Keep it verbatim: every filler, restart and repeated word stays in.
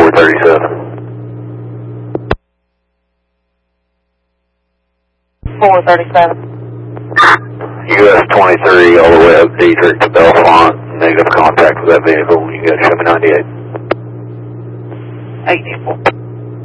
four thirty-seven. four thirty-seven. U S twenty-three all the way up Dietrich to Bellefonte. Negative contact with that vehicle. You got show me ninety-eight. eighty-four.